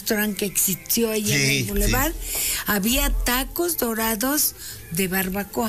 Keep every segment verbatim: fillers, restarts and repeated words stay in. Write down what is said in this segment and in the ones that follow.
restaurante que existió ahí Sí, en el Boulevard, sí. había tacos dorados de barbacoa.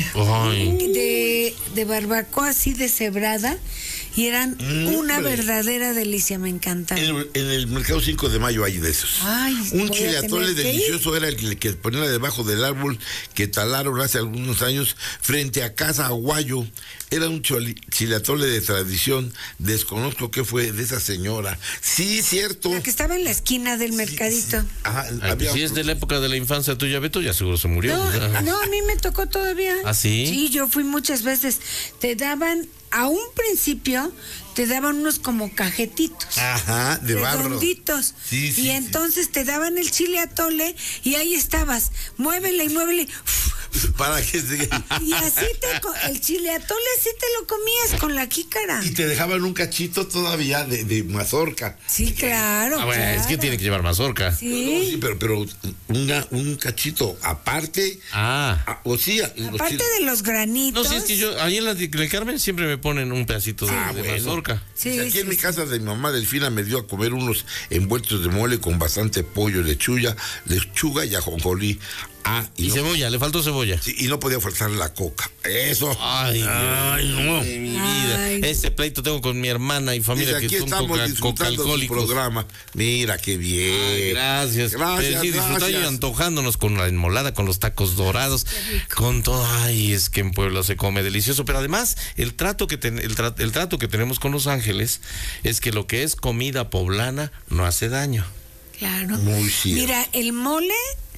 Ay. De, de barbacoa así deshebrada, y eran Mm, una hombre. verdadera delicia, me encantaban. En, en el mercado cinco de mayo hay de esos. Ay, un voy a chile atole tener que ir. delicioso era el que, que ponían debajo del árbol que talaron hace algunos años frente a Casa Aguayo. Era un choli- chile atole de tradición. Desconozco qué fue de esa señora. Sí, cierto. La que estaba en la esquina del mercadito. Sí, sí. Ajá, Ay, había pues si es otro. de la época de la infancia tuya, Beto, ya seguro se murió. No, no, a mí me tocó todavía. ¿Ah, sí? Sí, yo fui muchas veces. Te daban, a un principio, te daban unos como cajetitos. Ajá, de barro. redonditos. Sí, sí, y sí. entonces te daban el chile atole y ahí estabas. Muévele y muévele. Para que se... Y así te, co- el chile atole así te lo comías con la jícara. Y te dejaban un cachito todavía de, de mazorca. Sí, claro. Ah, bueno, es que claro. tiene que llevar mazorca. No, Sí. sí, pero, pero una, un cachito aparte. Ah. ah, o sí, los Aparte chiles- de los granitos. No, si es que yo, ahí en la de del Carmen siempre me ponen un pedacito de, Ah, de bueno. mazorca. Sí, Aquí sí, en mi sí. casa de mi mamá Delfina me dio a comer unos envueltos de mole con bastante pollo, lechuga, lechuga y ajonjolí. Ah, y, Y no, cebolla, le faltó cebolla. sí, y no podía faltar la coca. Eso. Ay, Ay, no. de mi vida. Ay. Este pleito tengo con mi hermana y familia Dice, aquí que son estamos coca, disfrutando de su coca-alcohólicos. programa. Mira qué bien. Ay, gracias. Gracias, Pero sí, disfrutando y gracias. antojándonos con la enmolada, con los tacos dorados, con todo. Ay, es que en Puebla se come delicioso. Pero además, el trato que ten- el, tra- el trato que tenemos con Los Ángeles es que lo que es comida poblana no hace daño. Claro. Muy cierto. Mira, el mole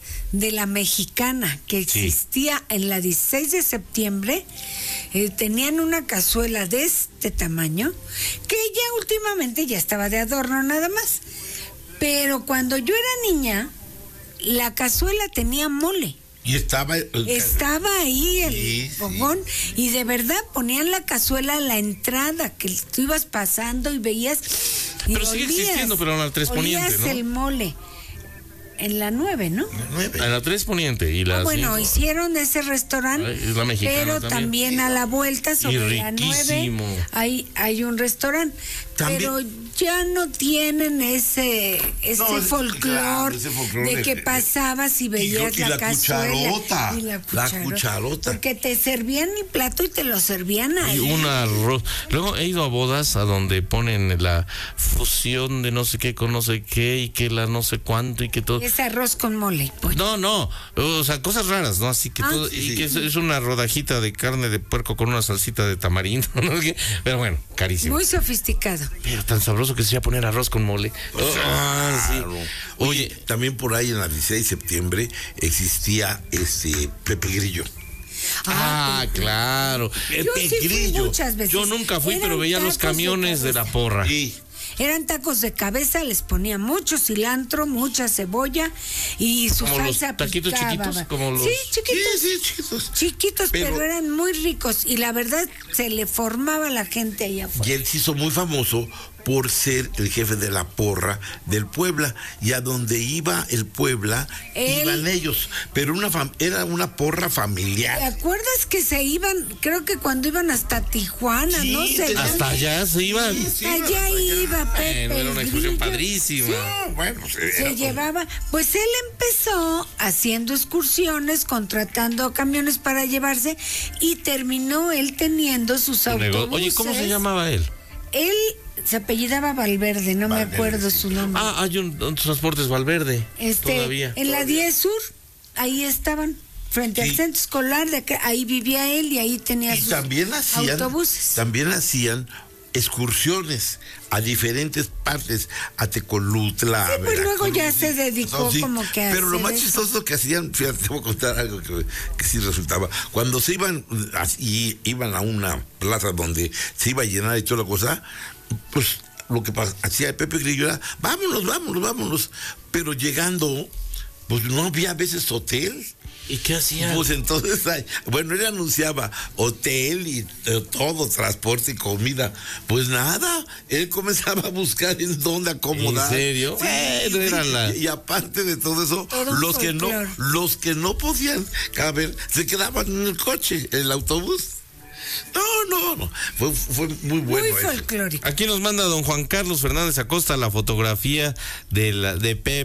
de la mexicana que existía en la dieciséis de septiembre, eh, tenían una cazuela de este tamaño, que ya últimamente ya estaba de adorno nada más. Pero cuando yo era niña, la cazuela tenía mole. Y estaba. el- Estaba ahí el Sí, sí. fogón y de verdad ponían la cazuela a la entrada, que tú ibas pasando y veías. Y Pero sigue olías, existiendo, pero en la Tres Poniente, olías ¿no? el mole. En la nueve, ¿no? nueve. A la tres Poniente y la Ah, bueno, cinco. hicieron ese restaurante, Ay, es la mexicana pero también. también. a la vuelta sobre la nueve riquísimo. hay, hay un restaurante, También- pero ya no tienen ese ese No, es- folclor claro, ese folclor de de- que de- pasabas y veías y la, la cazuela cucharota, y la la cucharota, cucharota. porque te servían el plato y te lo servían ahí. Y un arroz. Luego he ido a bodas a donde ponen la fusión de no sé qué con no sé qué y que la no sé cuánto y que todo. Es arroz con mole y pollo. No, no, o sea, cosas raras, ¿no? Así que Ah, todo, sí, y sí. que es, es una rodajita de carne de puerco con una salsita de tamarindo, ¿no? Que- Pero bueno, carísimo. Muy sofisticado. Pero tan sabroso que se iba a poner arroz con mole. Ah, sí. Claro. Oye, Oye, también por ahí en la dieciséis de septiembre existía este Pepe Grillo. ah, claro. Yo sí fui Grillo. muchas veces. Yo nunca fui, Eran pero veía los tacos camiones de la porra. Sí. Eran tacos de cabeza, les ponía mucho cilantro, mucha cebolla y su Como los salsa taquitos picaba. chiquitos, como los- Sí, chiquitos. Sí, sí, chiquitos. Chiquitos, pero, Pero- eran muy ricos y la verdad se le formaba la gente allá afuera. Y él se hizo muy famoso por ser el jefe de la porra del Puebla. Y a donde iba el Puebla, Él- iban ellos. Pero una fam- era una porra ¿Te familiar. acuerdas que se iban, creo que cuando iban hasta Tijuana, Sí, no sé? te- Hasta allá se iban. Sí, sí, allá hasta allá. iba Pepe. Bueno, era una el excursión Grillo. padrísima. No, bueno, pues, Se era- llevaba, pues él empezó haciendo excursiones, contratando camiones para llevarse y terminó él teniendo sus Su nego- autobuses. Oye, ¿cómo se llamaba él? Él se apellidaba Valverde, no Valverde, me acuerdo sí. su nombre. Ah, hay un, un Transportes Valverde. este, Todavía. en la diez Sur, ahí estaban, frente Sí. al centro escolar, de acá, ahí vivía él y ahí tenía Y sus también hacían, autobuses. también hacían excursiones a diferentes partes, a Tecolutla, Sí, a pues luego Veracruz, ya se sí. dedicó como que a Pero lo hacer más eso. chistoso que hacían, fíjate, te voy a contar algo que, que sí resultaba. Cuando se iban y iban a una plaza donde se iba a llenar y toda la cosa, pues lo que pas- hacía Pepe Grillo era, vámonos, vámonos, vámonos. Pero llegando, pues no había a veces hotel. ¿Y qué hacían? Pues entonces, ay, bueno, él anunciaba hotel y eh, todo, transporte y comida. Pues nada, él comenzaba a buscar en dónde acomodar. ¿En serio? Sí, Bueno, era la- y, y aparte de todo eso, Todo un los que no, folclor. los que no podían caber, se quedaban en el coche, en el autobús. No, no, no. Fue, fue muy bueno. Muy eso. folclórico. Aquí nos manda don Juan Carlos Fernández Acosta la fotografía de, la, de Pepe.